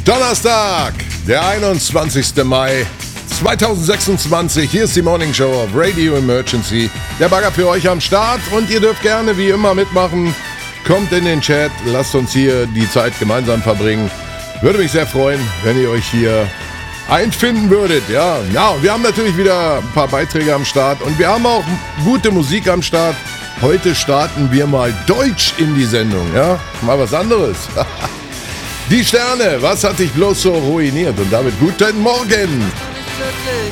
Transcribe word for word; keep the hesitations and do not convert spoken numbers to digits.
Donnerstag, der einundzwanzigster Mai zweitausendsechsundzwanzig. Hier ist die Morning Show auf Radio Emergency. Der Bagger für euch am Start und ihr dürft gerne wie immer mitmachen. Kommt in den Chat, lasst uns hier die Zeit gemeinsam verbringen. Würde mich sehr freuen, wenn ihr euch hier einfinden würdet. Ja, ja, wir haben natürlich wieder ein paar Beiträge am Start und wir haben auch gute Musik am Start. Heute starten wir mal Deutsch in die Sendung, ja, mal was anderes. Die Sterne, was hat dich bloß so ruiniert? Und damit guten Morgen.